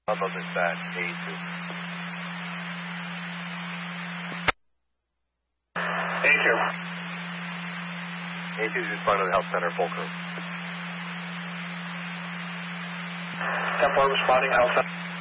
Bravo dispatch, A2. A2. A2 is responding to the health center, full crew. 10-4 responding, health center.